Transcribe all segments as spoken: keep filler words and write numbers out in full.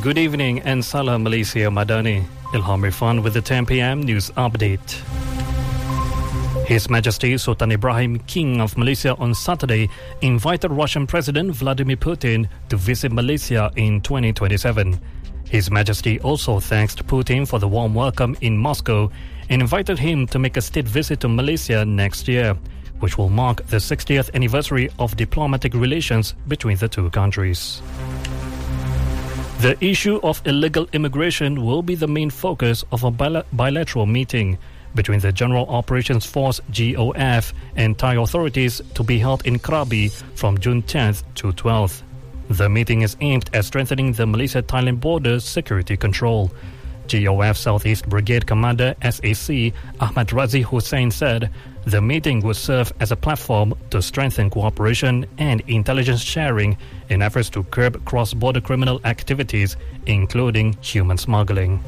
Good evening and Salam Malaysia Madani. Ilham Irfan with the ten p.m. news update. His Majesty Sultan Ibrahim, King of Malaysia, on Saturday invited Russian President Vladimir Putin to visit Malaysia in twenty twenty-seven. His Majesty also thanked Putin for the warm welcome in Moscow and invited him to make a state visit to Malaysia next year, which will mark the sixtieth anniversary of diplomatic relations between the two countries. The issue of illegal immigration will be the main focus of a bila- bilateral meeting between the General Operations Force G O F and Thai authorities to be held in Krabi from June tenth to twelfth. The meeting is aimed at strengthening the Malaysia-Thailand border security control. G O F Southeast Brigade Commander S A C Ahmad Razi Hussain said the meeting would serve as a platform to strengthen cooperation and intelligence sharing in efforts to curb cross-border criminal activities, including human smuggling.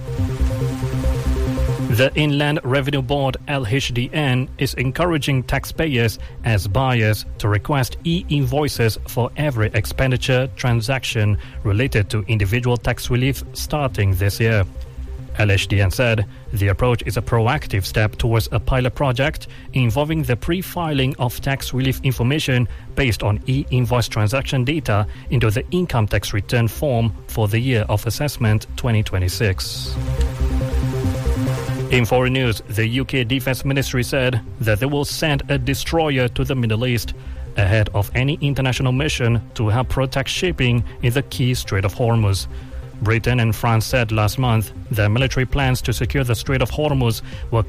The Inland Revenue Board L H D N is encouraging taxpayers as buyers to request e-invoices for every expenditure transaction related to individual tax relief starting this year. L H D N said the approach is a proactive step towards a pilot project involving the pre-filing of tax relief information based on e-invoice transaction data into the income tax return form for the year of assessment twenty twenty-six. In foreign news, the U K Defence Ministry said that they will send a destroyer to the Middle East ahead of any international mission to help protect shipping in the key Strait of Hormuz. Britain and France said last month their military plans to secure the Strait of Hormuz were